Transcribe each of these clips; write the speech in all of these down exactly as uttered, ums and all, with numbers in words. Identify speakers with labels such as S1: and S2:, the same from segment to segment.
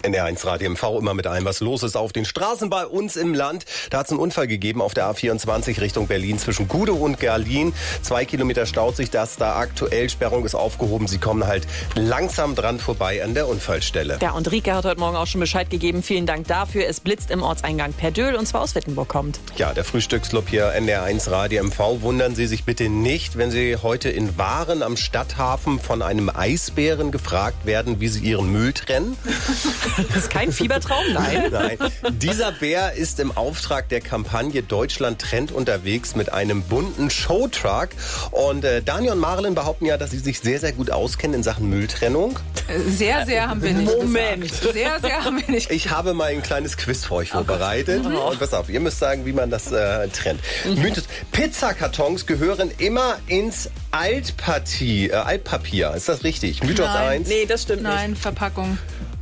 S1: N R eins Radio M V immer mit allem, was los ist auf den Straßen bei uns im Land. Da hat es einen Unfall gegeben auf der A vierundzwanzig Richtung Berlin zwischen Gude und Gerlin. Zwei Kilometer staut sich das da aktuell. Sperrung ist aufgehoben. Sie kommen halt langsam dran vorbei an der Unfallstelle.
S2: Ja, und Rike hat heute Morgen auch schon Bescheid gegeben. Vielen Dank dafür. Es blitzt im Ortseingang Perdöhl und zwar aus Wittenburg kommt.
S1: Ja, der Frühstücksclub hier N R eins Radio M V. Wundern Sie sich bitte nicht, wenn Sie heute in Waren am Stadthafen von einem Eisbären gefragt werden, wie Sie Ihren Müll trennen.
S2: Das ist kein Fiebertraum, nein.
S1: Nein. Dieser Bär ist im Auftrag der Kampagne Deutschland trennt unterwegs mit einem bunten Showtruck. Und äh, Daniel und Marilyn behaupten ja, dass sie sich sehr, sehr gut auskennen in Sachen Mülltrennung.
S3: Sehr, sehr haben wir nicht
S2: Moment.
S3: gesagt. Sehr, sehr haben wir nicht
S1: Ich habe mal ein kleines Quiz für euch vorbereitet.
S2: Oh.
S1: Und pass auf, ihr müsst sagen, wie man das äh, trennt. Mythos. Pizzakartons gehören immer ins Altpartie, äh, Altpapier. Ist das richtig? Mythos
S3: Nein.
S1: eins.
S2: Nee, das stimmt
S3: Nein,
S2: nicht.
S3: Verpackung.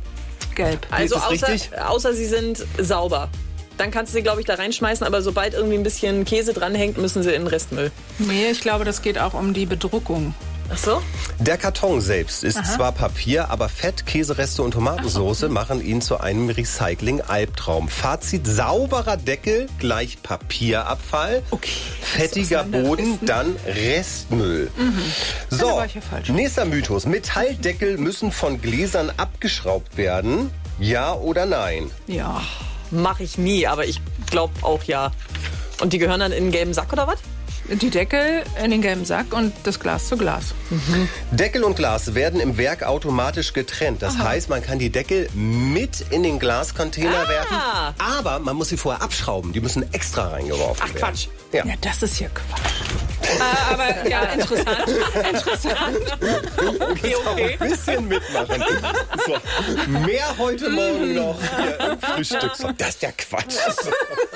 S3: Gelb.
S2: Also
S1: Ist das
S2: außer,
S1: richtig?
S2: außer sie sind sauber. Dann kannst du sie, glaube ich, da reinschmeißen, aber sobald irgendwie ein bisschen Käse dranhängt, müssen sie in den Restmüll.
S3: Nee, ich glaube, das geht auch um die Bedruckung.
S2: Ach so?
S1: Der Karton selbst ist zwar Papier, aber Fett, Käsereste und Tomatensauce machen ihn zu einem Recycling-Albtraum. Fazit: sauberer Deckel gleich Papierabfall,
S3: Okay.
S1: fettiger Boden, dann Restmüll. So,
S3: war ich ja falsch.
S1: nächster Mythos. Metalldeckel müssen von Gläsern abgeschraubt werden. Ja oder nein?
S3: Ja.
S2: Mach ich nie, aber ich glaube auch ja. Und die gehören dann in einen gelben Sack oder was?
S3: Die Deckel in den gelben Sack und das Glas zu Glas.
S1: Deckel und Glas werden im Werk automatisch getrennt. Das heißt, man kann die Deckel mit in den Glascontainer
S2: Ah.
S1: werfen, aber man muss sie vorher abschrauben. Die müssen extra reingeworfen
S2: Ach,
S1: werden.
S2: Quatsch.
S1: Ja.
S3: Ja, das ist ja Quatsch. äh, aber ja, interessant. Interessant.
S2: Okay, okay.
S1: Ein bisschen mitmachen. So, mehr heute Morgen noch hier im Frühstück. Das ist ja Quatsch.